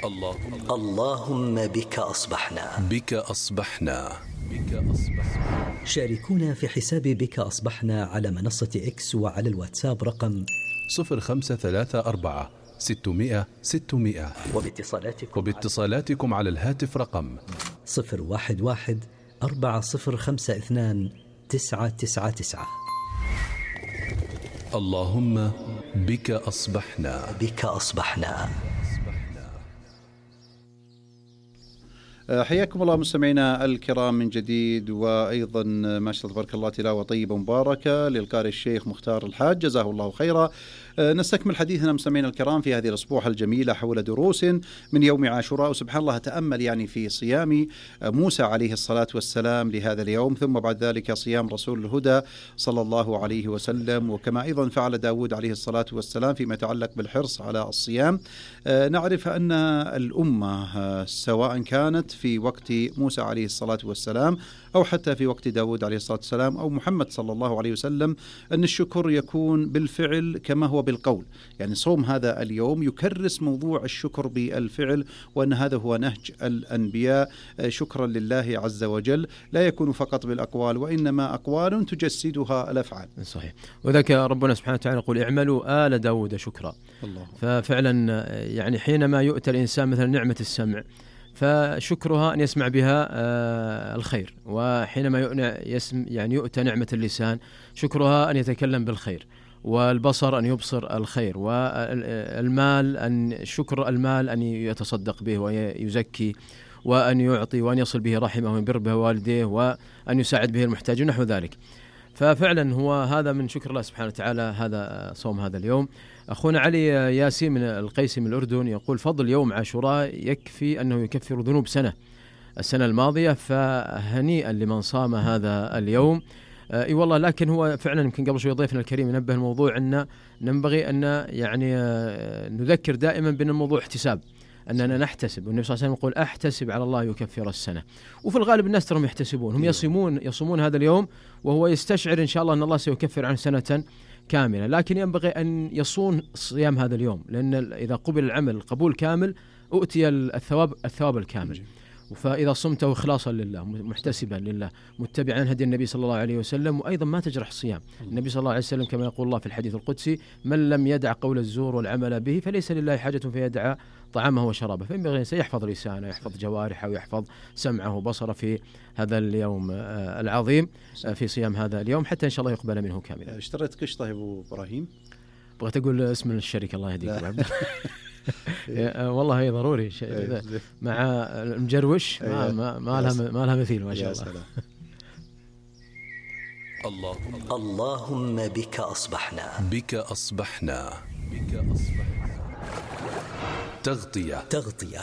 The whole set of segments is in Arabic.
اللهم بك أصبحنا. بك أصبحنا. بك أصبحنا. شاركونا في حساب بك أصبحنا على منصة إكس وعلى الواتساب رقم 0534 600 600 وباتصالاتكم على الهاتف رقم 011 4052 999. اللهم بك أصبحنا. بك أصبحنا. حياكم الله مستمعينا الكرام من جديد، وأيضا ما شاء الله تبارك الله تلاوة طيبة مباركة للقارئ الشيخ مختار الحاج جزاه الله خيرا. نستكمل حديثنا مستمعينا الكرام في هذه الأسبوع الجميلة حول دروس من يوم عاشوراء. وسبحان الله تأمل يعني في صيام موسى عليه الصلاة والسلام لهذا اليوم، ثم بعد ذلك صيام رسول الهدى صلى الله عليه وسلم، وكما أيضا فعل داود عليه الصلاة والسلام فيما يتعلق بالحرص على الصيام. نعرف أن الأمة سواء كانت في وقت موسى عليه الصلاة والسلام أو حتى في وقت داود عليه الصلاة والسلام أو محمد صلى الله عليه وسلم، أن الشكر يكون بالفعل كما هو بالقول. يعني صوم هذا اليوم يكرس موضوع الشكر بالفعل، وأن هذا هو نهج الأنبياء، شكرا لله عز وجل لا يكون فقط بالأقوال وإنما أقوال تجسدها الأفعال. صحيح. وذلك ربنا سبحانه وتعالى يقول اعملوا آل داود شكرا. الله. ففعلا يعني حينما يؤتى الإنسان مثلا نعمة السمع فشكرها أن يسمع بها الخير، وحينما يعني يؤتى نعمة اللسان شكرها أن يتكلم بالخير، والبصر أن يبصر الخير، والمال شكر المال أن يتصدق به ويزكي وأن يعطي وأن يصل به رحمه ويبر به والديه وأن يساعد به المحتاجين نحو ذلك. ففعلا هو هذا من شكر الله سبحانه وتعالى هذا صوم هذا اليوم. أخونا علي ياسين من القيسي من الأردن يقول فضل يوم عاشوراء يكفي أنه يكفر ذنوب السنة الماضية، فهنيئا لمن صام هذا اليوم. اي والله، لكن هو فعلا يمكن قبل شوي ضيفنا الكريم نبه الموضوع أن ننبغي أن يعني نذكر دائما بأن الموضوع احتساب، أننا نحتسب، والنبي صلى الله عليه وسلم يقول أحتسب على الله يكفر السنة. وفي الغالب الناس ترهم يحتسبون، هم يصومون هذا اليوم وهو يستشعر إن شاء الله أن الله سيكفر عنه سنة كاملة، لكن ينبغي أن يصون صيام هذا اليوم، لأن إذا قبل العمل قبول كامل أؤتي الثواب الكامل. فإذا صمته إخلاصا لله محتسبا لله متبعا هدي النبي صلى الله عليه وسلم، وأيضا ما تجرح الصيام. النبي صلى الله عليه وسلم كما يقول الله في الحديث القدسي من لم يدع قول الزور والعمل به فليس لله حاجة في يدع طعامه وشرابه. فينبغي أن يحفظ لسانه، يحفظ جوارحه، ويحفظ سمعه وبصره في هذا اليوم العظيم، في صيام هذا اليوم، حتى إن شاء الله يقبل منه كاملا. اشتريت قشطة يا أبو إبراهيم؟ بغيت أقول اسم الشركة الله يهديك أبو عبد والله هي ضروري مع المجروش ما لها مثيل ما شاء الله. اللهم بك أصبحنا. بك أصبحنا. بك أصبحنا. تغطية.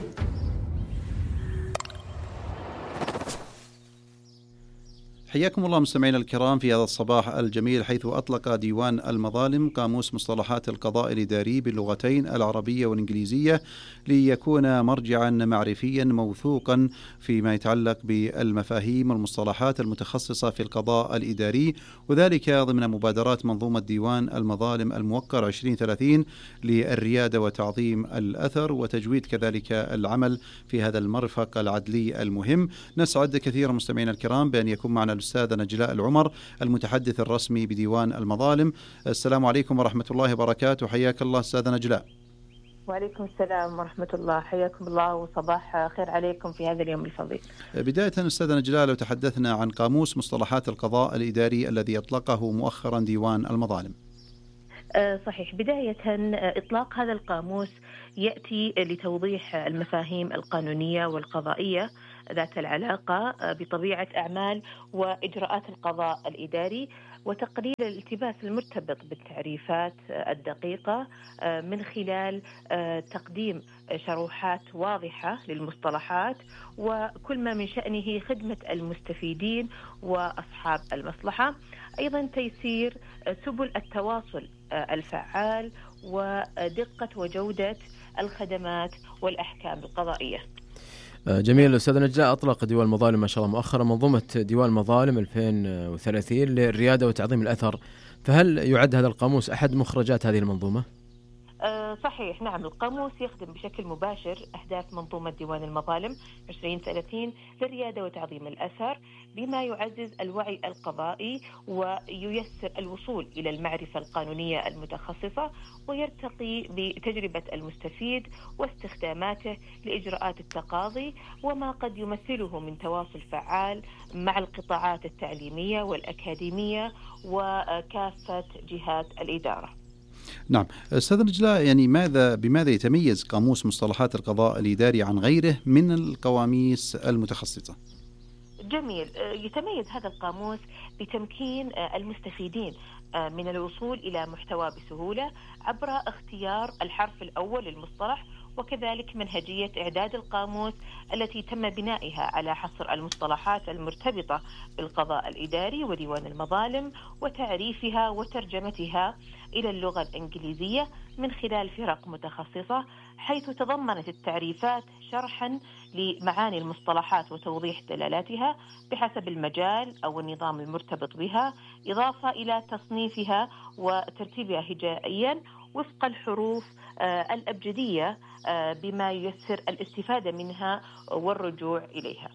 حياكم الله مستمعينا الكرام في هذا الصباح الجميل، حيث أطلق ديوان المظالم قاموس مصطلحات القضاء الإداري باللغتين العربية والإنجليزية ليكون مرجعا معرفيا موثوقا فيما يتعلق بالمفاهيم والمصطلحات المتخصصة في القضاء الإداري، وذلك ضمن مبادرات منظومة ديوان المظالم الموقر 2030 للريادة وتعظيم الأثر وتجويد كذلك العمل في هذا المرفق العدلي المهم. نسعد كثيرا مستمعينا الكرام بأن يكون معنا الأستاذة نجلاء العمر المتحدث الرسمي بديوان المظالم. السلام عليكم ورحمة الله وبركاته، حياك الله أستاذة نجلاء. وعليكم السلام ورحمة الله، حياكم الله وصباح خير عليكم في هذا اليوم الفضيل. بداية أستاذة نجلاء، لو تحدثنا عن قاموس مصطلحات القضاء الإداري الذي أطلقه مؤخرا ديوان المظالم. صحيح. بداية إطلاق هذا القاموس يأتي لتوضيح المفاهيم القانونية والقضائية ذات العلاقة بطبيعة أعمال وإجراءات القضاء الإداري، وتقليل الالتباس المرتبط بالتعريفات الدقيقة من خلال تقديم شروحات واضحة للمصطلحات، وكل ما من شأنه خدمة المستفيدين وأصحاب المصلحة. أيضا تيسير سبل التواصل الفعال ودقة وجودة الخدمات والأحكام القضائية. جميل. أستاذ نجلاء، أطلق ديوان المظالم ما شاء الله مؤخرا منظومة ديوان المظالم 2030 للريادة وتعظيم الأثر، فهل يعد هذا القاموس أحد مخرجات هذه المنظومة؟ صحيح، نعم. القاموس يخدم بشكل مباشر أهداف منظومة ديوان المظالم 2030 للريادة وتعظيم الأثر، بما يعزز الوعي القضائي وييسر الوصول إلى المعرفة القانونية المتخصصة، ويرتقي بتجربة المستفيد واستخداماته لإجراءات التقاضي، وما قد يمثله من تواصل فعال مع القطاعات التعليمية والأكاديمية وكافة جهات الإدارة. نعم أستاذ نجلاء، يعني بماذا يتميز قاموس مصطلحات القضاء الإداري عن غيره من القواميس المتخصصة؟ جميل. يتميز هذا القاموس بتمكين المستفيدين من الوصول إلى محتوى بسهولة عبر اختيار الحرف الأول للمصطلح، وكذلك منهجية إعداد القاموس التي تم بنائها على حصر المصطلحات المرتبطة بالقضاء الإداري وديوان المظالم وتعريفها وترجمتها إلى اللغة الإنجليزية من خلال فرق متخصصة، حيث تضمنت التعريفات شرحا لمعاني المصطلحات وتوضيح دلالاتها بحسب المجال أو النظام المرتبط بها، إضافة إلى تصنيفها وترتيبها هجائيا وفق الحروف الأبجدية، بما ييسر الاستفادة منها والرجوع إليها.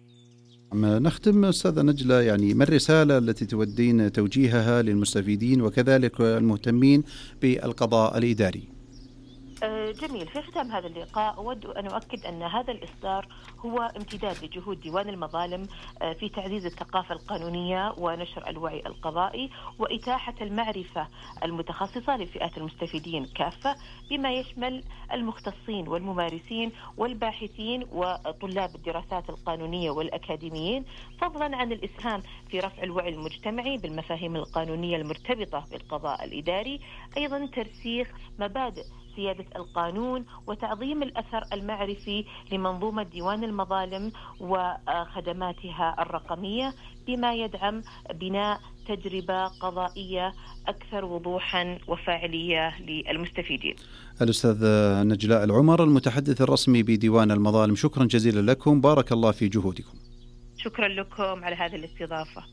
نختم أستاذة نجلة، يعني ما الرسالة التي تودين توجيهها للمستفيدين وكذلك المهتمين بالقضاء الإداري؟ جميل. في ختام هذا اللقاء أود أن أؤكد أن هذا الإصدار هو امتداد لجهود ديوان المظالم في تعزيز الثقافة القانونية ونشر الوعي القضائي وإتاحة المعرفة المتخصصة لفئات المستفيدين كافة، بما يشمل المختصين والممارسين والباحثين وطلاب الدراسات القانونية والأكاديميين، فضلا عن الإسهام في رفع الوعي المجتمعي بالمفاهيم القانونية المرتبطة بالقضاء الإداري، أيضا ترسيخ مبادئ سيادة القانون وتعظيم الأثر المعرفي لمنظومة ديوان المظالم وخدماتها الرقمية، بما يدعم بناء تجربة قضائية أكثر وضوحا وفاعلية للمستفيدين. الأستاذ نجلاء العمر، المتحدث الرسمي بديوان المظالم، شكرا جزيلا لكم، بارك الله في جهودكم. شكرا لكم على هذه الاستضافة.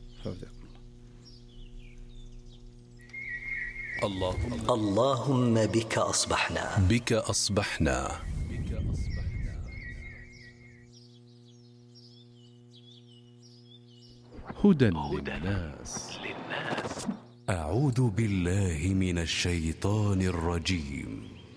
اللهم بك أصبحنا. بك أصبحنا. هدى للناس. أعوذ بالله من الشيطان الرجيم.